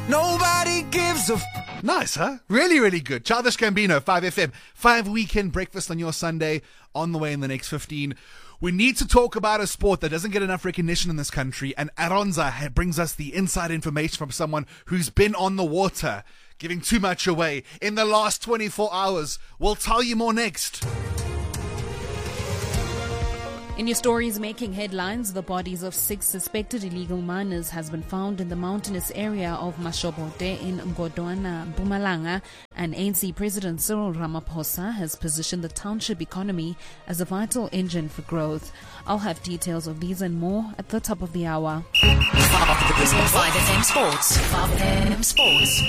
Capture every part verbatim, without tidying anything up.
Nobody gives a f- Nice, huh? Really, really good. Childish Gambino, five F M. five Weekend Breakfast on your Sunday. On the way in the next fifteen. We need to talk about a sport that doesn't get enough recognition in this country, and Aronza brings us the inside information from someone who's been on the water, giving too much away in the last twenty-four hours. We'll tell you more next. In your stories making headlines, the bodies of six suspected illegal miners has been found in the mountainous area of Mashobote in Ngodwana, Mpumalanga, and A N C President Cyril Ramaphosa has positioned the township economy as a vital engine for growth. I'll have details of these and more at the top of the hour. five F M Sports. five F M Sports.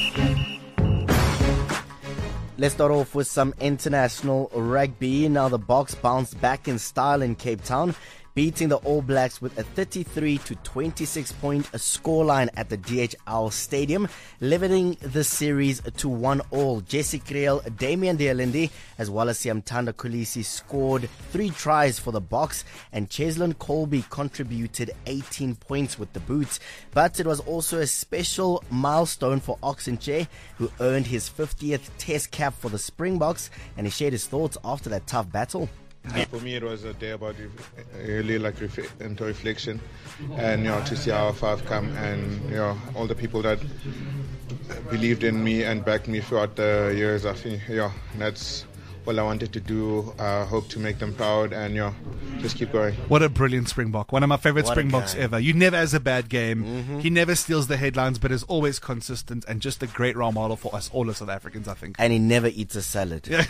Let's start off with some international rugby. Now the Boks bounced back in style in Cape Town, beating the All Blacks with a thirty-three to twenty-six point scoreline at the D H L Stadium, limiting the series to one all. Jesse Kriel, Damian Dealindi, as well as Siamtanda Kolisi scored three tries for the Boks, and Cheslin Colby contributed eighteen points with the boots. But it was also a special milestone for Oxenche, who earned his fiftieth Test cap for the Springboks, and he shared his thoughts after that tough battle. For me, it was a day about really like ref- into reflection, and you know, to see our five come, and you know, all the people that believed in me and backed me throughout the years. I think, yeah, that's all I wanted to do. I uh, hope to make them proud, and you know, just keep going. What a brilliant Springbok. One of my favorite What a Springboks guy. ever. You never has a bad game. Mm-hmm. He never steals the headlines, but is always consistent and just a great role model for us all as South Africans, I think. And he never eats a salad. Yeah.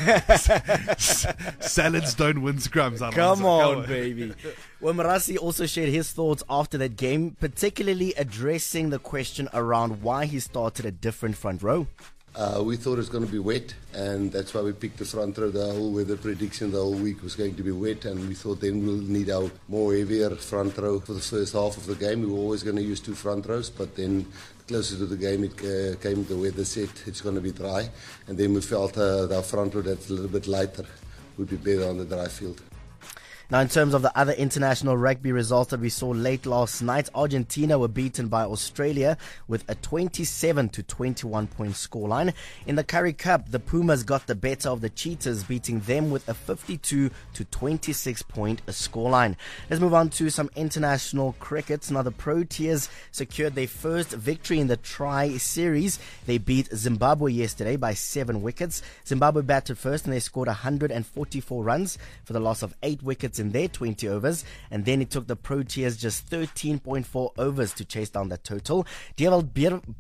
Salads don't win scrums. Alonso. Come on, baby. Well, Marasi also shared his thoughts after that game, particularly addressing the question around why he started a different front row. Uh, we thought it was going to be wet, and that's why we picked the front row. The whole weather prediction the whole week was going to be wet, and we thought then we'll need our more heavier front row for the first half of the game. We were always going to use two front rows, but then closer to the game it uh, came, the weather said it's going to be dry, and then we felt uh, that our front row that's a little bit lighter would be better on the dry field. Now, in terms of the other international rugby results that we saw late last night, Argentina were beaten by Australia with a twenty-seven to twenty-one point scoreline. In the Currie Cup, the Pumas got the better of the Cheetahs, beating them with a fifty-two to twenty-six point scoreline. Let's move on to some international cricket. Now, the Proteas secured their first victory in the Tri-Series. They beat Zimbabwe yesterday by seven wickets. Zimbabwe batted first and they scored one hundred forty-four runs for the loss of eight wickets in their twenty overs, and then it took the Proteas just thirteen point four overs to chase down that total. Dewald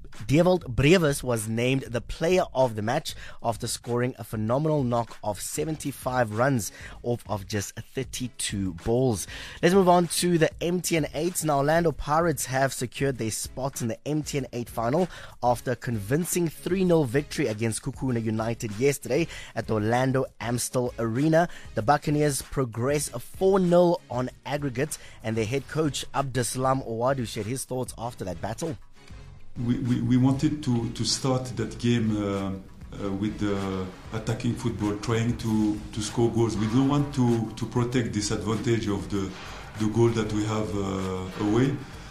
Brevis was named the player of the match after scoring a phenomenal knock of seventy-five runs off of just thirty-two balls. Let's move on to the M T N eights. Now, Orlando Pirates have secured their spot in the M T N eight final after a convincing three nil victory against Kukuna United yesterday at the Orlando Amstel Arena. The Buccaneers progress four nil on aggregate, and their head coach Abdeslam Owadu shared his thoughts after that battle. We, we, we wanted to, to start that game uh, uh, with uh, attacking football, trying to, to score goals. We don't want to, to protect this advantage of the, the goal that we have uh, away.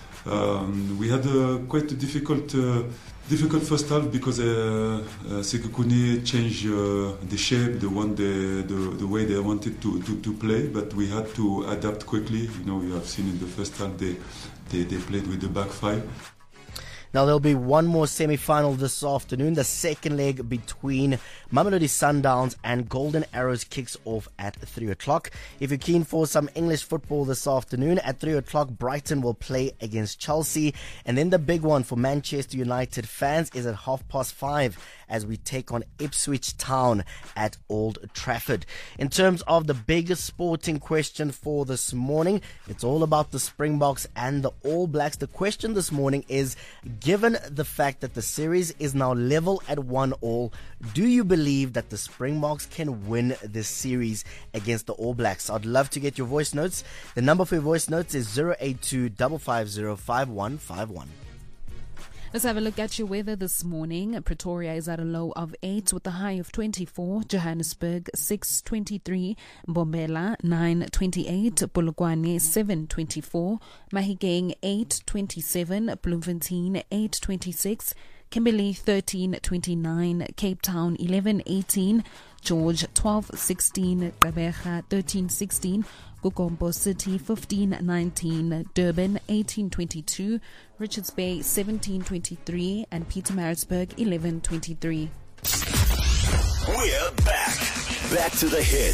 Um, we had a quite a difficult uh, difficult first half because uh, uh, Sekukune changed uh, the shape, the one the, the the way they wanted to, to, to play, but we had to adapt quickly. You know, you have seen in the first half they they, they played with the back five. Now, there'll be one more semi-final this afternoon. The second leg between Mamelodi Sundowns and Golden Arrows kicks off at three o'clock. If you're keen for some English football this afternoon, at three o'clock, Brighton will play against Chelsea. And then the big one for Manchester United fans is at half past five as we take on Ipswich Town at Old Trafford. In terms of the biggest sporting question for this morning, it's all about the Springboks and the All Blacks. The question this morning is, given the fact that the series is now level at one all, do you believe that the Springboks can win this series against the All Blacks? I'd love to get your voice notes. The number for your voice notes is zero eight two five five zero five one five one. Let's have a look at your weather this morning. Pretoria is at a low of eight with a high of twenty-four. Johannesburg six twenty-three. Mbombela nine twenty-eight. Polokwane seven twenty-four. Mahikeng eight twenty-seven. Bloemfontein eight twenty-six. Kimberley thirteen twenty-nine. Cape Town eleven eighteen. George twelve sixteen. Gqeberha thirteen sixteen. Gqeberha City fifteen nineteen. Durban eighteen twenty-two. Richards Bay seventeen twenty-three. And Pietermaritzburg eleven twenty-three. We're back. Back to the hits.